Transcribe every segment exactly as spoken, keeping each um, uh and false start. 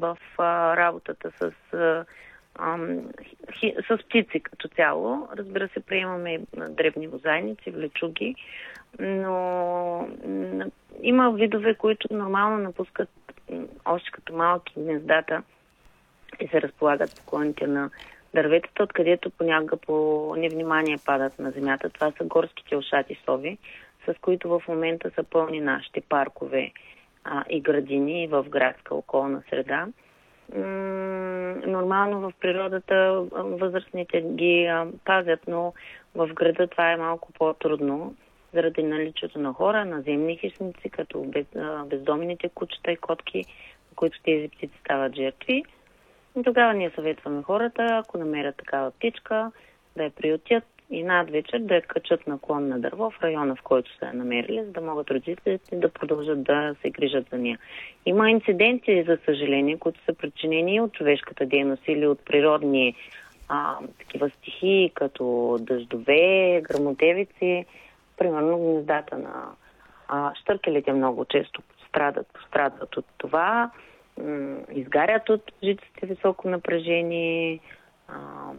в а, работата с, а, ам, хи, с птици като цяло. Разбира се, приемаме дребни бозайници, влечуги, но м, има видове, които нормално напускат м, още като малки гнездата и се разполагат по клоните на дърветата, откъдето понякога по невнимание падат на земята. Това са горските ушати сови, с които в момента са пълни нашите паркове а, и градини в градска околна среда. М- нормално в природата възрастните ги а, пазят, но в града това е малко по-трудно, заради наличието на хора, наземни хищници, като без, а, бездомните кучета и котки, на които тези птици стават жертви. И тогава ние съветваме хората, ако намерят такава птичка, да я приютят и над вечер да я качат на клон на дърво в района, в който са я намерили, за да могат родителите да продължат да се грижат за нея. Има инциденти, за съжаление, които са причинени от човешката дейност или от природни а, такива стихии, като дъждове, гръмотевици. Примерно гнездата на а, щъркелите много често страдат, страдат от това. Изгарят от жиците високо напрежение, а,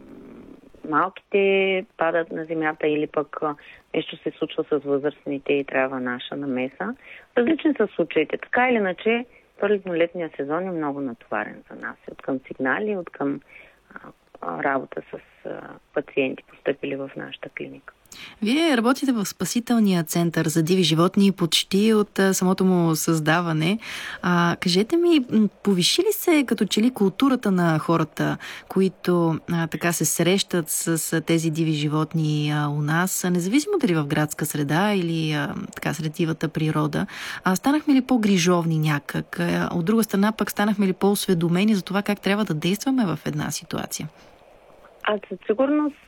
малките падат на земята или пък а, нещо се случва с възрастните и трябва наша намеса. Различни са случаите. Така или иначе, първолетния сезон е много натоварен за нас. От към сигнали, от към а, а, работа с а, пациенти, постъпили в нашата клиника. Вие работите в Спасителния център за диви животни почти от а, самото му създаване. А, кажете ми, повиши ли се като че ли културата на хората, които а, така се срещат с, с тези диви животни а, у нас, независимо дали в градска среда или а, така сред дивата природа? А, станахме ли по-грижовни някак? А, от друга страна пък станахме ли по-осведомени за това как трябва да действаме в една ситуация? А със сигурност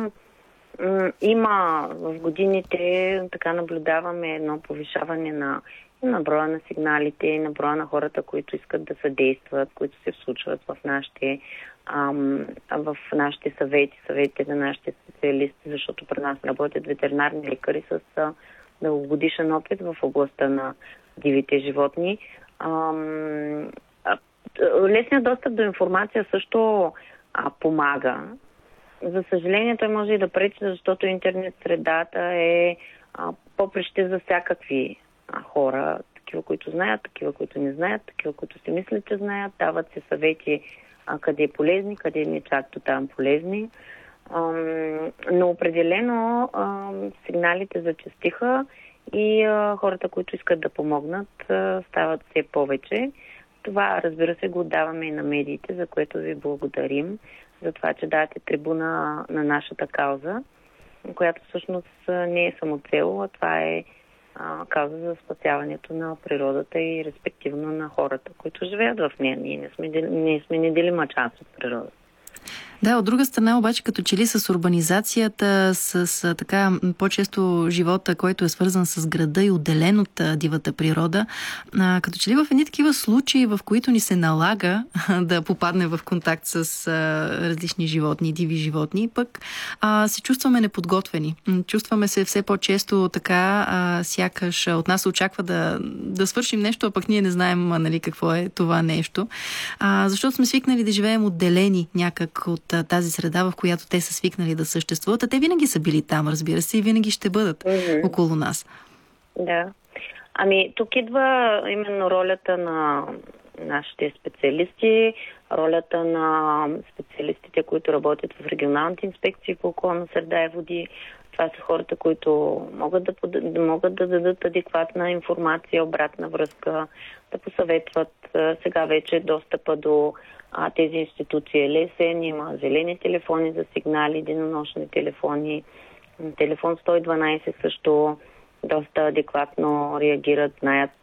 има в годините, така наблюдаваме едно повишаване на, на броя на сигналите, на броя на хората, които искат да съдействат, които се случват в нашите, ам, в нашите съвети, съветите на нашите специалисти, защото при нас работят ветеринарни лекари с а, дългогодишен опит в областта на дивите животни. Ам, а, лесният достъп до информация също а, помага. За съжаление, той може и да пречи, защото интернет средата е а, по-прещив за всякакви а, хора. Такива, които знаят, такива, които не знаят, такива, които си мислят, че знаят. Дават се съвети а, къде е полезни, къде не чак до там полезни. А, но определено а, сигналите зачестиха и а, хората, които искат да помогнат, а, стават все повече. Това, разбира се, го отдаваме и на медиите, за което ви благодарим, за това, че давате трибуна на нашата кауза, която всъщност не е самоцел, а това е а, кауза за спасяването на природата и респективно на хората, които живеят в нея. Ние не сме, не сме неделима част от природата. Да, от друга страна обаче, като че ли с урбанизацията, с, с така по-често живота, който е свързан с града и отделен от а, дивата природа, а, като че ли в едни такива случаи, в които ни се налага да попадне в контакт с а, различни животни, диви животни, пък а, се чувстваме неподготвени. Чувстваме се все по-често така, а, сякаш от нас се очаква да, да свършим нещо, а пък ние не знаем нали, какво е това нещо. А, защото сме свикнали да живеем отделени някак от тази среда, в която те са свикнали да съществуват. А те винаги са били там, разбира се, и винаги ще бъдат mm-hmm. около нас. Да. Ами, тук идва именно ролята на нашите специалисти, ролята на специалистите, които работят в регионалните инспекции по околна среда и води. Това са хората, които могат да, под... могат да дадат адекватна информация, обратна връзка, да посъветват. Сега вече достъпа до а, тези институции е лесен. Има зелени телефони за сигнали, денонощни телефони. Телефон сто и дванайсет също доста адекватно реагират, знаят